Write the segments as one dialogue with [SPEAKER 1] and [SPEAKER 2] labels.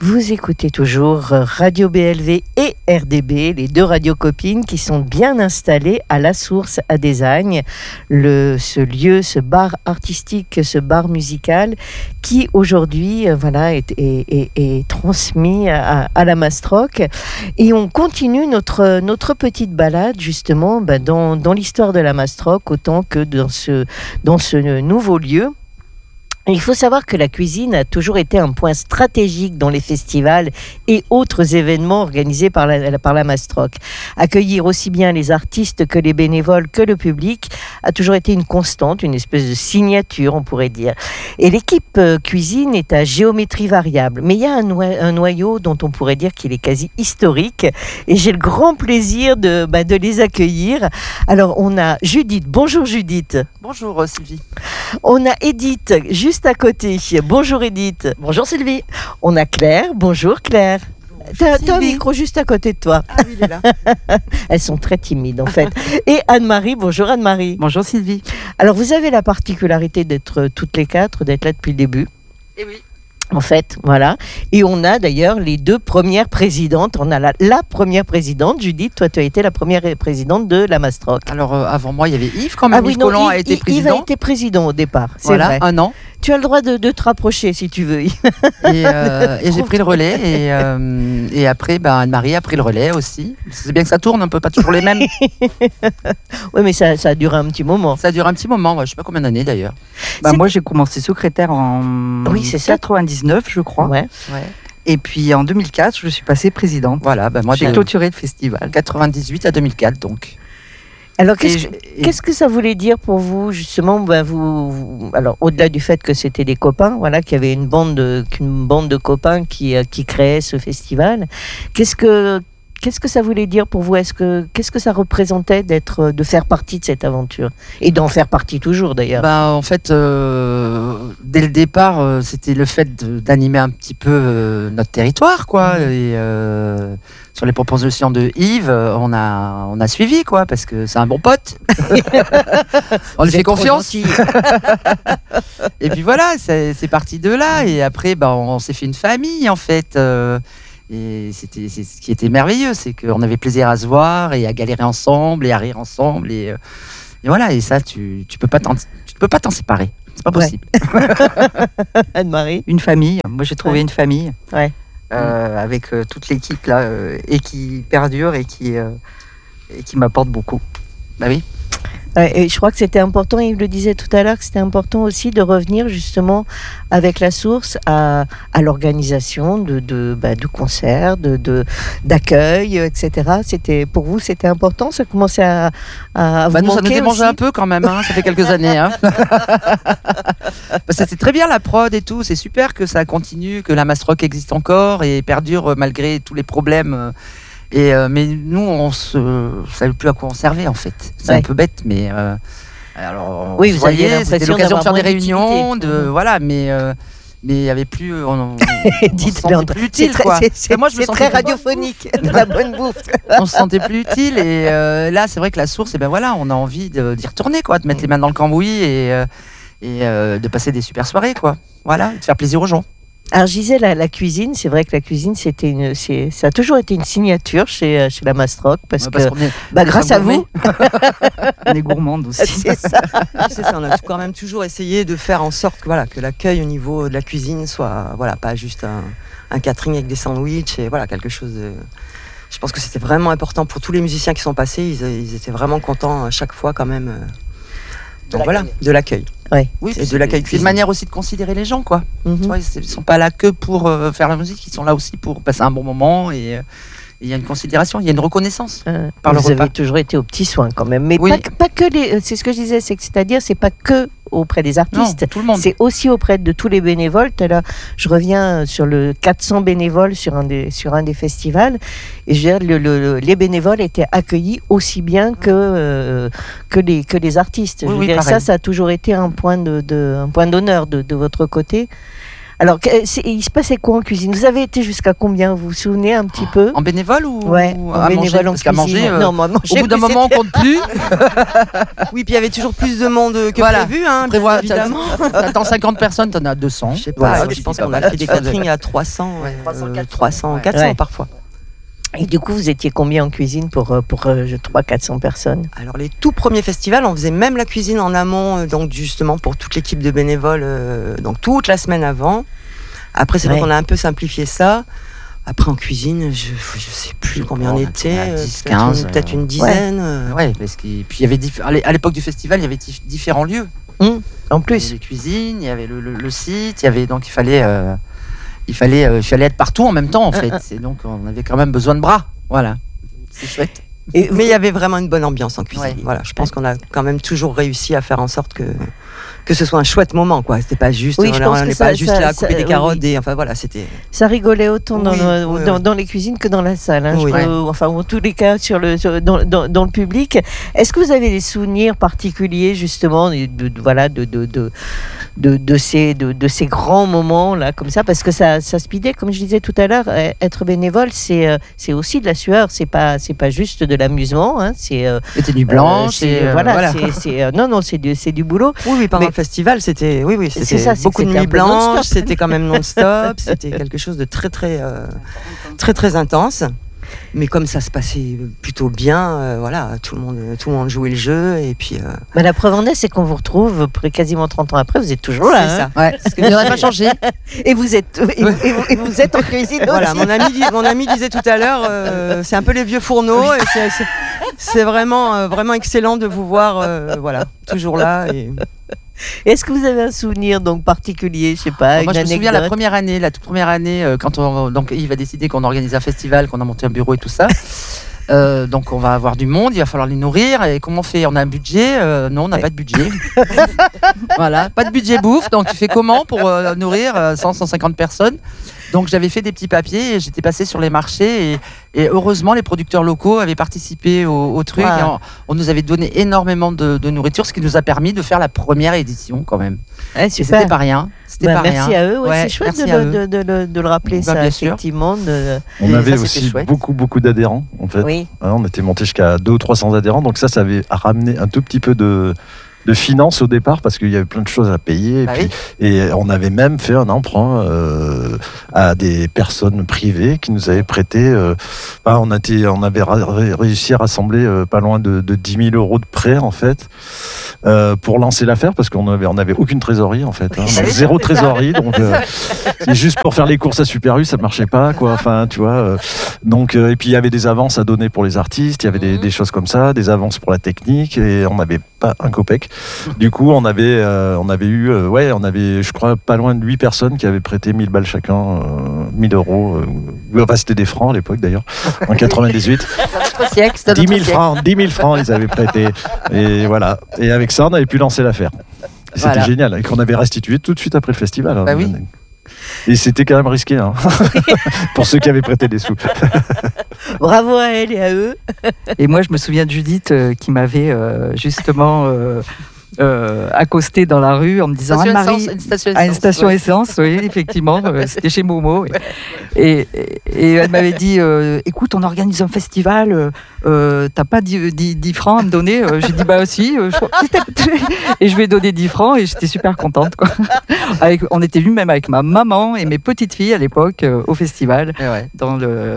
[SPEAKER 1] Vous écoutez toujours Radio BLV et RDB, les deux radios copines qui sont bien installées à La Source à Desagnes. Ce lieu, ce bar artistique, ce bar musical qui aujourd'hui est transmis à la Mastroc. Et on continue notre petite balade justement dans l'histoire de la Mastroc autant que dans ce nouveau lieu. Il faut savoir que la cuisine a toujours été un point stratégique dans les festivals et autres événements organisés par la Mastroc. Accueillir aussi bien les artistes que les bénévoles que le public a toujours été une constante, une espèce de signature, on pourrait dire. Et l'équipe cuisine est à géométrie variable, mais il y a un noyau dont on pourrait dire qu'il est quasi historique et j'ai le grand plaisir de les accueillir. Alors on a Judith. Bonjour Judith.
[SPEAKER 2] Bonjour Sylvie.
[SPEAKER 1] On a Edith juste à côté. Bonjour Edith.
[SPEAKER 3] Bonjour Sylvie.
[SPEAKER 1] On a Claire. Bonjour Claire. T'as un micro juste à côté de toi.
[SPEAKER 3] Ah oui, il est là.
[SPEAKER 1] Elles sont très timides en fait. Et Anne-Marie. Bonjour Anne-Marie.
[SPEAKER 2] Bonjour Sylvie.
[SPEAKER 1] Alors vous avez la particularité d'être toutes les quatre, d'être là depuis le début.
[SPEAKER 3] Eh oui.
[SPEAKER 1] En fait, voilà. Et on a d'ailleurs les deux premières présidentes. On a la première présidente, Judith. Toi, tu as été la première présidente de la Mastroc.
[SPEAKER 2] Alors, avant moi, il y avait Yves quand même.
[SPEAKER 1] Ah oui,
[SPEAKER 2] Yves Collant a été président.
[SPEAKER 1] Yves a été président au départ, c'est
[SPEAKER 2] voilà,
[SPEAKER 1] vrai.
[SPEAKER 2] Un an.
[SPEAKER 1] Tu as le droit de te rapprocher si tu veux.
[SPEAKER 2] Et j'ai pris le relais. Et après, Anne-Marie a pris le relais aussi. C'est bien que ça tourne un peu, pas toujours les mêmes.
[SPEAKER 1] Oui, mais ça a duré un petit moment.
[SPEAKER 2] Ça a duré un petit moment, je ne sais pas combien d'années d'ailleurs.
[SPEAKER 4] Moi, j'ai commencé secrétaire en 99, je crois.
[SPEAKER 1] Ouais.
[SPEAKER 4] Et puis en 2004, je suis passée présidente.
[SPEAKER 2] Voilà, moi
[SPEAKER 4] j'ai clôturé le festival.
[SPEAKER 2] 98 à 2004, donc.
[SPEAKER 1] Alors, qu'est-ce que ça voulait dire pour vous, justement, alors, au-delà du fait que c'était des copains, voilà, qu'il y avait une bande de copains qui créait ce festival, qu'est-ce que ça voulait dire pour vous ? Qu'est-ce que ça représentait de faire partie de cette aventure ? Et d'en faire partie toujours, d'ailleurs.
[SPEAKER 2] En fait, dès le départ, c'était le fait d'animer un petit peu notre territoire, quoi. Et sur les propositions de Yves, on a suivi, quoi, parce que c'est un bon pote. On lui fait confiance. Et puis voilà, c'est parti de là. Et après, on s'est fait une famille, en fait. Et c'est ce qui était merveilleux, c'est qu'on avait plaisir à se voir et à galérer ensemble et à rire ensemble. Et voilà, et ça, tu peux pas t'en séparer. C'est pas possible.
[SPEAKER 1] Ouais. Anne-Marie.
[SPEAKER 4] Une famille. Moi, j'ai trouvé une famille.
[SPEAKER 1] Ouais.
[SPEAKER 4] Avec toute l'équipe là et qui perdure et qui m'apporte beaucoup.
[SPEAKER 2] Bah oui.
[SPEAKER 1] Et je crois que c'était important, Yves le disait tout à l'heure, que c'était important aussi de revenir justement avec La Source à l'organisation de concerts, d'accueil, etc. Pour vous, c'était important. Ça commençait à vous manquer.
[SPEAKER 2] Ça nous démangeait
[SPEAKER 1] aussi
[SPEAKER 2] un peu quand même, ça fait quelques années. C'était très bien la prod et tout, c'est super que ça continue, que la Mastroc existe encore et perdure malgré tous les problèmes. Mais nous, on ne savait plus à quoi on servait en fait. C'est un peu bête, mais alors
[SPEAKER 1] oui, vous aviez
[SPEAKER 2] c'était l'occasion de faire des réunions,
[SPEAKER 1] voilà,
[SPEAKER 2] mais il n'y avait plus. On se sentait plus utile, quoi.
[SPEAKER 1] C'est très radiophonique, de la bonne bouffe.
[SPEAKER 2] On se sentait plus utile, et là, c'est vrai que La Source, on a envie d'y retourner, quoi, de mettre les mains dans le cambouis et de passer des super soirées, quoi. Voilà, de faire plaisir aux gens.
[SPEAKER 1] Alors je disais la cuisine, c'est vrai que la cuisine ça a toujours été une signature chez la Mastroc parce que grâce à vous,
[SPEAKER 4] on est gourmande aussi.
[SPEAKER 1] C'est ça.
[SPEAKER 3] On a quand même toujours essayé de faire en sorte que l'accueil au niveau de la cuisine soit pas juste un catering avec des sandwichs et quelque chose de. Je pense que c'était vraiment important pour tous les musiciens qui sont passés. Ils étaient vraiment contents à chaque fois quand même. De l'accueil.
[SPEAKER 1] Ouais.
[SPEAKER 2] Oui,
[SPEAKER 3] et de l'accueil.
[SPEAKER 2] C'est une manière aussi de considérer les gens, quoi.
[SPEAKER 1] Mm-hmm.
[SPEAKER 2] Tu vois, ils sont pas là que pour faire la musique, ils sont là aussi pour passer un bon moment et il y a une considération, il y a une reconnaissance par le repas.
[SPEAKER 1] Vous avez toujours été aux petits soins quand même, mais
[SPEAKER 2] oui.
[SPEAKER 1] pas que les. C'est ce que je disais, c'est-à-dire c'est pas que auprès des artistes,
[SPEAKER 2] non, tout le monde.
[SPEAKER 1] C'est aussi auprès de tous les bénévoles. Là, je reviens sur le 400 bénévoles sur un des festivals, et je veux dire, les bénévoles étaient accueillis aussi bien que les artistes.
[SPEAKER 2] Oui,
[SPEAKER 1] ça a toujours été un point d'honneur de votre côté. Alors, il se passait quoi en cuisine? Vous avez été jusqu'à combien? Vous vous souvenez un petit peu?
[SPEAKER 2] En bénévole ou
[SPEAKER 1] Ouais,
[SPEAKER 2] ou
[SPEAKER 1] en
[SPEAKER 2] à
[SPEAKER 1] bénévole
[SPEAKER 2] manger?
[SPEAKER 1] en
[SPEAKER 2] Parce qu'à
[SPEAKER 1] cuisine.
[SPEAKER 2] manger,
[SPEAKER 1] Non, moi,
[SPEAKER 2] au
[SPEAKER 1] manger,
[SPEAKER 2] bout d'un
[SPEAKER 1] oui,
[SPEAKER 2] moment, on compte plus.
[SPEAKER 3] Oui, puis il y avait toujours plus de monde que
[SPEAKER 2] Voilà.
[SPEAKER 3] prévu, hein, bien
[SPEAKER 2] Prévois,
[SPEAKER 3] évidemment.
[SPEAKER 2] t'attends 50 personnes, t'en as 200.
[SPEAKER 3] Je sais pas,
[SPEAKER 2] Voilà,
[SPEAKER 3] je pense
[SPEAKER 2] dis
[SPEAKER 3] qu'on
[SPEAKER 2] pas
[SPEAKER 3] a
[SPEAKER 2] mal.
[SPEAKER 3] fait des caterings à 300, 300, 400
[SPEAKER 1] Ouais.
[SPEAKER 3] parfois.
[SPEAKER 1] Et du coup, vous étiez combien en cuisine pour 300-400 personnes?
[SPEAKER 3] Alors les tout premiers festivals, on faisait même la cuisine en amont, donc justement pour toute l'équipe de bénévoles, donc toute la semaine avant. Après, c'est vrai
[SPEAKER 1] Ouais.
[SPEAKER 3] qu'on a un peu simplifié ça. Après, en cuisine, je sais plus combien on
[SPEAKER 2] On a
[SPEAKER 3] était,
[SPEAKER 2] 10, 15,
[SPEAKER 3] peut-être une dizaine.
[SPEAKER 2] Ouais, parce qu'il puis il y avait à l'époque du festival, il y avait différents lieux.
[SPEAKER 1] En
[SPEAKER 2] Il y avait
[SPEAKER 1] plus.
[SPEAKER 2] les cuisines, il y avait le site, il y avait donc il fallait être partout en même temps en fait. Et donc on avait quand même besoin de bras. Voilà, c'est chouette.
[SPEAKER 3] Mais il y avait vraiment une bonne ambiance en cuisine.
[SPEAKER 2] Ouais.
[SPEAKER 3] Voilà, je pense qu'on a quand même toujours réussi à faire en sorte que ce soit un chouette moment, quoi. C'était pas juste,
[SPEAKER 1] Oui, je pense
[SPEAKER 3] on
[SPEAKER 1] que
[SPEAKER 3] n'est
[SPEAKER 1] ça-
[SPEAKER 3] pas juste
[SPEAKER 1] ça-
[SPEAKER 3] là à couper
[SPEAKER 1] ça-
[SPEAKER 3] des carottes
[SPEAKER 1] oui.
[SPEAKER 3] et enfin voilà, c'était.
[SPEAKER 1] Ça rigolait autant dans,
[SPEAKER 3] Oui, oui, oui.
[SPEAKER 1] dans les cuisines que dans la salle. Hein.
[SPEAKER 3] Oui.
[SPEAKER 1] Enfin, en tous les cas, dans le public. Est-ce que vous avez des souvenirs particuliers, justement, de ces grands moments là, comme ça? Parce que ça speedait, comme je disais tout à l'heure, être bénévole, c'est aussi de la sueur. C'est pas juste de l'amusement. Hein.
[SPEAKER 2] C'était nuit blanche et
[SPEAKER 1] voilà. Non, c'est du boulot.
[SPEAKER 3] Oui, pendant
[SPEAKER 1] Mais-
[SPEAKER 3] le festival, c'était
[SPEAKER 1] C'est
[SPEAKER 3] c'était
[SPEAKER 1] ça, c'est
[SPEAKER 3] beaucoup
[SPEAKER 1] que
[SPEAKER 3] de
[SPEAKER 1] c'était
[SPEAKER 3] nuits
[SPEAKER 1] un peu non-stop.
[SPEAKER 3] blanches, c'était quand même non-stop, c'était quelque chose de très intense. Mais comme ça se passait plutôt bien, voilà, tout le monde jouait le jeu et puis
[SPEAKER 1] Mais la preuve en est, c'est qu'on vous retrouve quasiment 30 ans après, vous êtes toujours là.
[SPEAKER 3] c'est
[SPEAKER 1] hein.
[SPEAKER 3] ça.
[SPEAKER 2] Ouais, il n'aurait pas changé.
[SPEAKER 1] Et vous êtes en cuisine
[SPEAKER 3] Voilà,
[SPEAKER 1] aussi.
[SPEAKER 3] mon ami disait tout à l'heure, c'est un peu les vieux fourneaux et c'est vraiment excellent de vous voir, voilà, toujours là. Et...
[SPEAKER 1] Est-ce que vous avez un souvenir donc particulier, je sais pas,
[SPEAKER 2] Moi,
[SPEAKER 1] une
[SPEAKER 2] je me souviens la
[SPEAKER 1] anecdote
[SPEAKER 2] toute première année, quand donc Yves a décidé qu'on organise un festival, qu'on a monté un bureau et tout ça. Donc on va avoir du monde, il va falloir les nourrir. Et comment on fait? On a un budget? Non, on n'a pas de budget. Voilà, pas de budget bouffe. Donc tu fais comment pour nourrir 100-150 personnes? Donc j'avais fait des petits papiers et j'étais passé sur les marchés et heureusement les producteurs locaux avaient participé au truc.
[SPEAKER 1] Wow.
[SPEAKER 2] Et on nous avait donné énormément de nourriture, ce qui nous a permis de faire la première édition quand même.
[SPEAKER 1] Ouais,
[SPEAKER 2] Et
[SPEAKER 1] super.
[SPEAKER 2] c'était pas rien. C'était
[SPEAKER 1] Bah,
[SPEAKER 2] pas
[SPEAKER 1] merci
[SPEAKER 2] rien.
[SPEAKER 1] à eux, ouais,
[SPEAKER 2] Ouais,
[SPEAKER 1] c'est chouette
[SPEAKER 2] merci à eux.
[SPEAKER 1] de le rappeler,
[SPEAKER 2] Bah,
[SPEAKER 1] ça,
[SPEAKER 2] bien sûr.
[SPEAKER 1] effectivement.
[SPEAKER 5] On
[SPEAKER 2] Et
[SPEAKER 5] avait
[SPEAKER 2] ça, c'était
[SPEAKER 5] aussi
[SPEAKER 2] chouette.
[SPEAKER 5] beaucoup d'adhérents, en fait.
[SPEAKER 1] Oui,
[SPEAKER 5] Hein, on était monté jusqu'à 200 ou 300 adhérents, donc ça avait ramené un tout petit peu de finances au départ, parce qu'il y avait plein de choses à payer.
[SPEAKER 2] Bah
[SPEAKER 5] Et on avait même fait un emprunt à des personnes privées qui nous avaient prêté. On avait réussi à rassembler pas loin de 10 000 euros de prêt, en fait, pour lancer l'affaire, parce qu'on avait aucune trésorerie, en fait. Hein. On avait zéro trésorerie, donc c'est juste pour faire les courses à Super U, ça marchait pas, quoi. Enfin, tu vois. Donc, et puis il y avait des avances à donner pour les artistes, il y avait des choses comme ça, des avances pour la technique, et on n'avait pas un copec. Du coup, on avait eu, je crois, pas loin de 8 personnes qui avaient prêté 1000 balles chacun, 1000 euros. Enfin, c'était des francs à l'époque d'ailleurs, en 98.
[SPEAKER 2] Notre siècle, c'était
[SPEAKER 5] 10
[SPEAKER 2] notre
[SPEAKER 5] 000
[SPEAKER 2] siècle.
[SPEAKER 5] francs, 10 000 francs, ils avaient prêté. Et voilà. Et avec ça, on avait pu lancer l'affaire. Et c'était
[SPEAKER 2] Voilà.
[SPEAKER 5] génial. Et qu'on avait restitué tout de suite après le festival. Hein.
[SPEAKER 2] Bah oui.
[SPEAKER 5] Et c'était quand même risqué, hein. Pour ceux qui avaient prêté des sous.
[SPEAKER 1] bravo à elle et à eux.
[SPEAKER 4] Et moi, je me souviens de Judith qui m'avait justement accosté dans la rue en me disant
[SPEAKER 2] Station
[SPEAKER 4] Anne-Marie,
[SPEAKER 2] essence, une station
[SPEAKER 4] à une
[SPEAKER 2] essence,
[SPEAKER 4] station
[SPEAKER 2] ouais.
[SPEAKER 4] essence, oui, effectivement, c'était chez Momo. Et elle m'avait dit écoute, on organise un festival, t'as pas 10 francs à me donner? J'ai dit bah si, je crois que et je lui ai donné 10 francs et j'étais super contente, quoi. On était venus même avec ma maman et mes petites filles à l'époque au festival,
[SPEAKER 2] Et ouais.
[SPEAKER 4] dans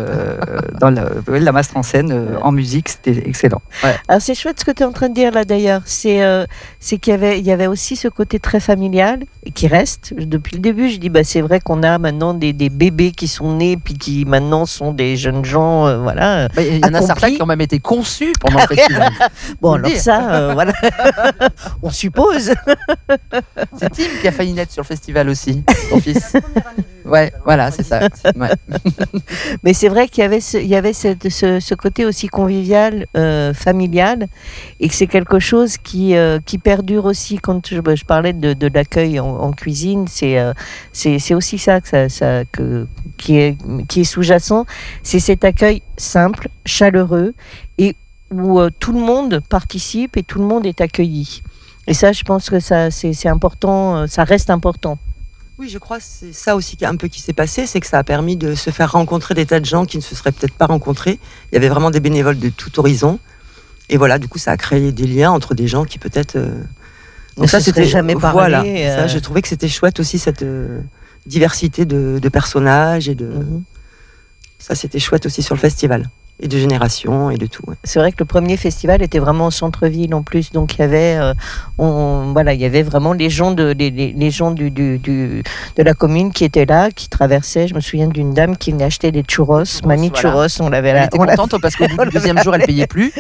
[SPEAKER 4] la Mastre en scène en musique, c'était excellent.
[SPEAKER 1] Alors c'est chouette ce que tu es en train de dire là d'ailleurs. C'est qu'il y avait aussi ce côté très familial et qui reste. Depuis le début, je dis c'est vrai qu'on a maintenant des bébés qui sont nés puis qui maintenant sont des jeunes gens, voilà.
[SPEAKER 2] Bah, il y en a
[SPEAKER 1] Accompli.
[SPEAKER 2] certains qui ont même été conçus pendant le festival.
[SPEAKER 1] Bon
[SPEAKER 2] Faut le
[SPEAKER 1] alors
[SPEAKER 2] dire.
[SPEAKER 1] ça, voilà, on suppose.
[SPEAKER 2] C'est Tim qui a failli naître sur le festival aussi, son fils. Ouais, voilà, c'est ça. Ouais.
[SPEAKER 1] Mais c'est vrai qu'il y avait ce côté aussi convivial, familial, et que c'est quelque chose qui perdure aussi. Quand je parlais de l'accueil en cuisine, c'est aussi ça, qui est sous-jacent. C'est cet accueil simple, chaleureux, et où tout le monde participe et tout le monde est accueilli. Et ça, je pense que c'est important, ça reste important.
[SPEAKER 3] Oui, je crois que c'est ça aussi un peu qui s'est passé, c'est que ça a permis de se faire rencontrer des tas de gens qui ne se seraient peut-être pas rencontrés. Il y avait vraiment des bénévoles de tout horizon. Et voilà, du coup, ça a créé des liens entre des gens qui peut-être...
[SPEAKER 1] Donc ça, c'était jamais parlé.
[SPEAKER 3] Voilà, ça, j'ai trouvé que c'était chouette aussi, cette diversité de personnages. Ça, c'était chouette aussi sur le festival. Et de génération et de tout. Ouais.
[SPEAKER 1] C'est vrai que le premier festival était vraiment au centre-ville en plus, donc il y avait, il y avait vraiment les gens de la commune qui étaient là, qui traversaient. Je me souviens d'une dame qui venait acheter des churros, Mamie Churros. Elle
[SPEAKER 2] était contente parce qu'au bout du deuxième jour, elle payait plus.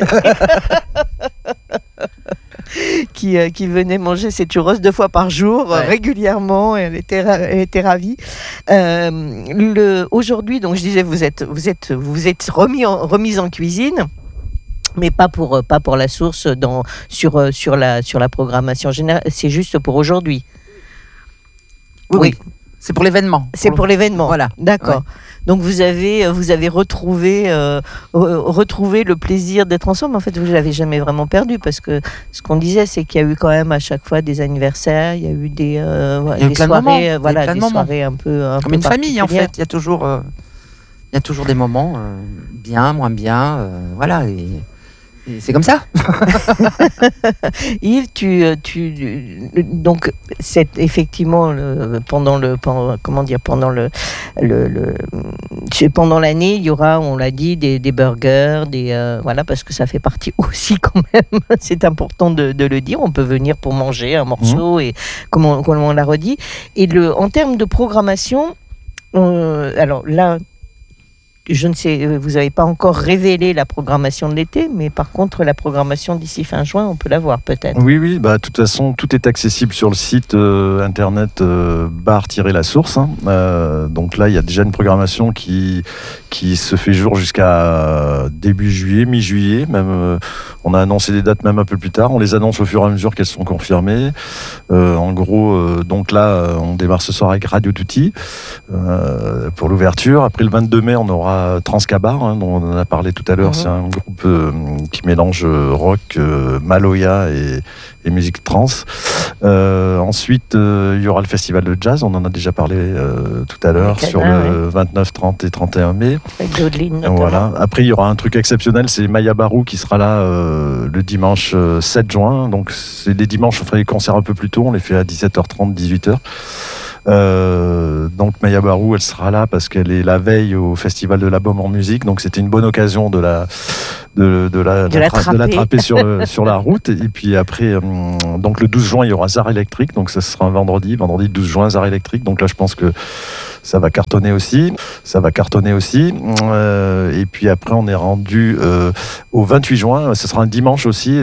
[SPEAKER 1] qui venait manger ses churros 2 fois par jour, régulièrement, et elle était ravie. Aujourd'hui, donc je disais, vous êtes remise en cuisine, mais pas pour la source sur la programmation générale. C'est juste pour aujourd'hui.
[SPEAKER 2] Oui. C'est pour l'événement.
[SPEAKER 1] C'est pour l'événement.
[SPEAKER 2] Voilà.
[SPEAKER 1] D'accord.
[SPEAKER 2] Ouais.
[SPEAKER 1] Donc vous avez retrouvé le plaisir d'être ensemble. En fait, vous ne l'avez jamais vraiment perdu, parce que ce qu'on disait, c'est qu'il y a eu quand même à chaque fois des anniversaires, il y a eu des soirées, soirées un peu
[SPEAKER 2] comme une famille en fait. Il y a toujours des moments bien, moins bien, voilà. Et c'est comme ça.
[SPEAKER 1] Yves, donc c'est pendant l'année, il y aura, on l'a dit, des burgers, parce que ça fait partie aussi quand même. C'est important de le dire. On peut venir pour manger un morceau et comme on l'a redit. Et en termes de programmation, alors là. Je ne sais, vous n'avez pas encore révélé la programmation de l'été, mais par contre, la programmation d'ici fin juin, on peut la voir peut-être.
[SPEAKER 5] Oui, de toute façon, tout est accessible sur le site internet bar-la source. Donc là, il y a déjà une programmation qui se fait jour jusqu'à début juillet, mi-juillet. Même, on a annoncé des dates même un peu plus tard. On les annonce au fur et à mesure qu'elles sont confirmées. En gros, donc là, on démarre ce soir avec Radio Tutti pour l'ouverture. Après le 22 mai, on aura Transcabar, dont on en a parlé tout à l'heure. C'est un groupe qui mélange rock, maloya et musique trans. Ensuite, il y aura le festival de jazz. On en a déjà parlé tout à l'heure sur le 29, 30 et 31 mai.
[SPEAKER 1] Avec Jodeline, notamment.
[SPEAKER 5] Voilà. Après, il y aura un truc exceptionnel, c'est Maya Barou qui sera là le dimanche 7 juin. Donc, c'est les dimanches, on fait les concerts un peu plus tôt. On les fait à 17h30, 18h. Donc Maya Barou, elle sera là parce qu'elle est la veille au festival de la Baume en musique, donc c'était une bonne occasion de l'attraper sur la route. Et puis après, donc le 12 juin, il y aura Zar Électrique, donc ça sera un vendredi 12 juin, Zar Électrique. Donc là, je pense que ça va cartonner aussi. Et puis après, on est rendu au 28 juin, ce sera un dimanche aussi.